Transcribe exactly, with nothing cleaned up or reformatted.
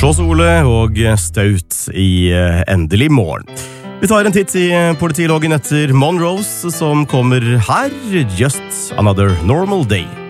Sjåsole og staut i endelig morgen. Vi tar en titt i politiloggen etter Monrose, som kommer her. Just another normal day.